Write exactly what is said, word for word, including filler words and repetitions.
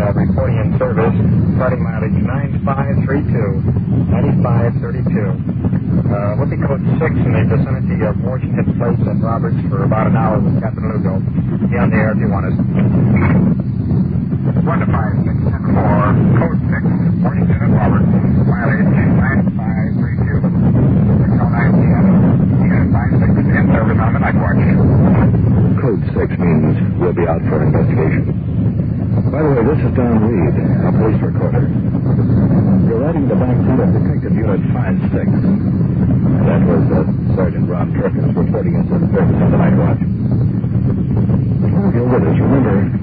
uh, reporting in service, starting mileage nine five three two, ninety-five thirty-two. Uh, Whoopee code six in the vicinity of Washington Place and Roberts for about an hour with Captain Lugo. Be on the air if you want us. one to five six seven four, code six, Washington and Roberts, mileage nine five three two. Signal nine P M. Unit nine six in service on the night watch. Code six means we'll be out for investigation. By the way, this is Don Reed, a police recorder. You're riding the back seat of Detective Unit five six. That was uh, Sergeant Ron Perkins reporting into the service on the night watch. If you're with us, remember,